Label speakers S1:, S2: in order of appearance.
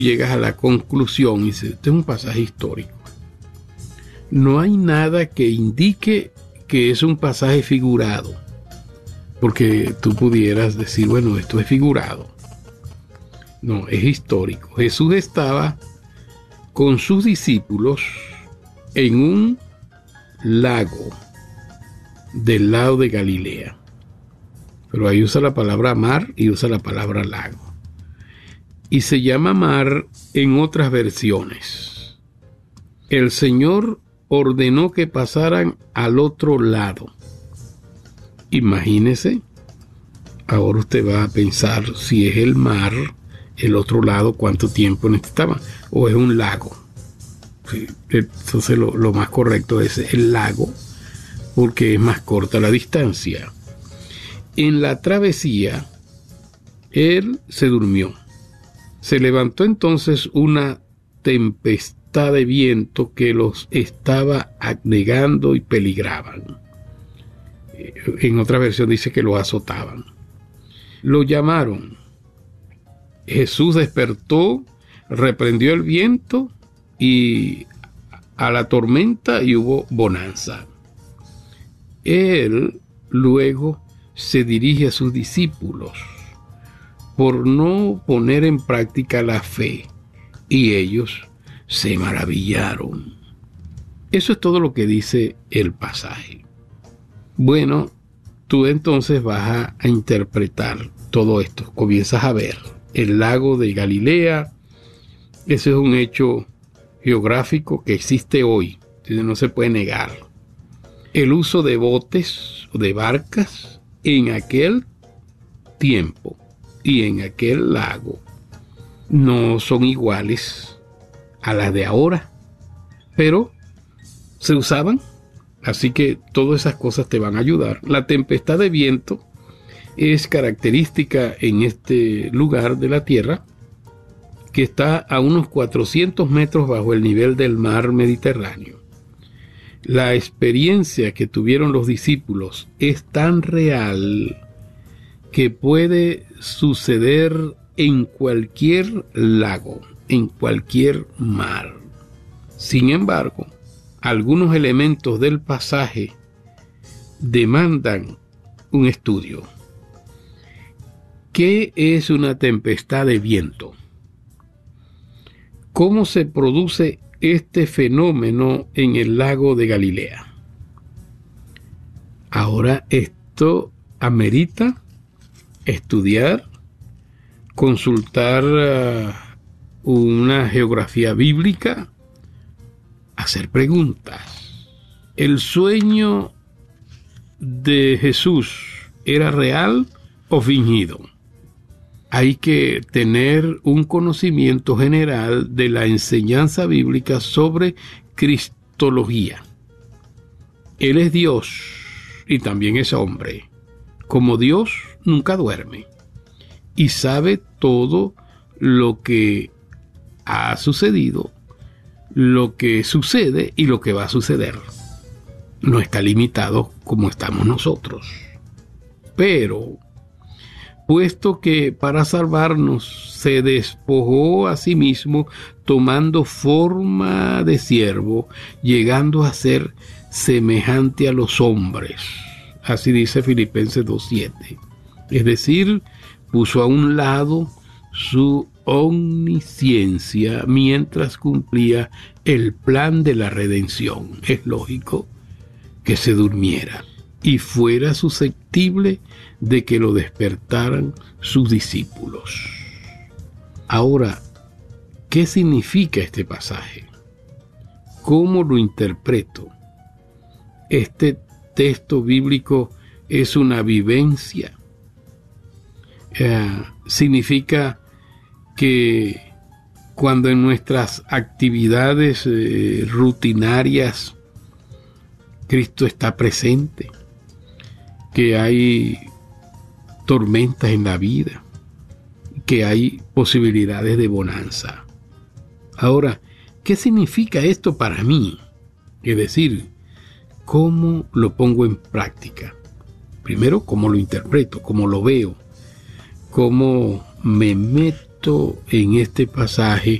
S1: llegas a la conclusión y dices, este es un pasaje histórico. No hay nada que indique que es un pasaje figurado, porque tú pudieras decir, bueno, esto es figurado. No, es histórico. Jesús estaba con sus discípulos en un lago del lado de Galilea. Pero ahí usa la palabra mar y usa la palabra lago. Y se llama mar en otras versiones. El Señor ordenó que pasaran al otro lado. Imagínese, ahora usted va a pensar si es el mar, el otro lado, cuánto tiempo necesitaba, o es un lago. Sí, entonces lo más correcto es el lago, porque es más corta la distancia. En la travesía, él se durmió. Se levantó entonces una tempestad de viento que los estaba anegando y peligraban. En otra versión dice que lo azotaban. Lo llamaron. Jesús despertó, reprendió el viento y a la tormenta y hubo bonanza. Él luego se dirige a sus discípulos por no poner en práctica la fe y ellos se maravillaron. Eso es todo lo que dice el pasaje. Bueno, tú entonces vas a interpretar todo esto. Comienzas a ver el lago de Galilea. Ese es un hecho geográfico que existe hoy, no se puede negar. El uso de botes o de barcas en aquel tiempo y en aquel lago no son iguales a las de ahora, pero se usaban. Así que todas esas cosas te van a ayudar. La tempestad de viento es característica en este lugar de la tierra que está a unos 400 metros bajo el nivel del mar Mediterráneo. La experiencia que tuvieron los discípulos es tan real que puede suceder en cualquier lago, en cualquier mar. Sin embargo, algunos elementos del pasaje demandan un estudio. ¿Qué es una tempestad de viento? ¿Cómo se produce este fenómeno en el lago de Galilea? Ahora esto amerita estudiar, consultar una geografía bíblica, hacer preguntas. ¿El sueño de Jesús era real o fingido? Hay que tener un conocimiento general de la enseñanza bíblica sobre cristología. Él es Dios y también es hombre. Como Dios, nunca duerme y sabe todo lo que ha sucedido, lo que sucede y lo que va a suceder. No está limitado como estamos nosotros. Pero puesto que para salvarnos se despojó a sí mismo tomando forma de siervo, llegando a ser semejante a los hombres. Así dice Filipenses 2:7. Es decir, puso a un lado su omnisciencia mientras cumplía el plan de la redención. Es lógico que se durmiera y fuera susceptible de que lo despertaran sus discípulos. Ahora, ¿qué significa este pasaje? ¿Cómo lo interpreto? Este texto bíblico es una vivencia. Significa que cuando en nuestras actividades rutinarias Cristo está presente, que hay tormentas en la vida, que hay posibilidades de bonanza. Ahora, ¿qué significa esto para mí? Es decir, ¿cómo lo pongo en práctica? Primero, ¿cómo lo interpreto? ¿Cómo lo veo? ¿Cómo me meto visto en este pasaje